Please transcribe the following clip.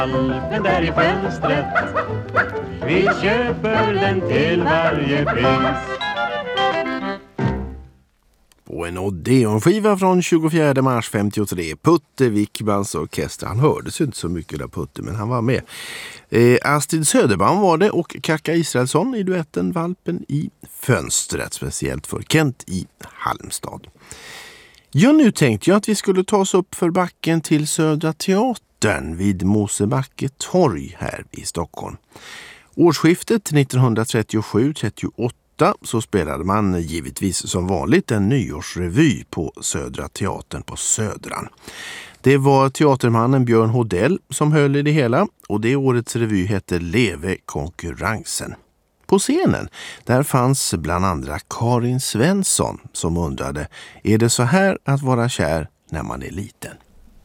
Valpen där i fönstret, vi köper den till varje pris. På en Odeon-skiva från 24 mars 53, Putte Wickmans orkester. Han hördes inte så mycket där Putte, men han var med. Astrid Söderbaum var det och Kaka Israelsson i duetten Valpen i fönstret, speciellt för Kent i Halmstad. Ja, nu tänkte jag att vi skulle ta oss upp för backen till Södra Teatern vid Mosebacke torg här i Stockholm. Årsskiftet 1937-38 så spelade man givetvis som vanligt en nyårsrevy på Södra Teatern på Södran. Det var teatermannen Björn Hodell som höll i det hela och det årets revy hette Leve konkurrensen. På scenen där fanns bland andra Karin Svensson som undrade: är det så här att vara kär när man är liten?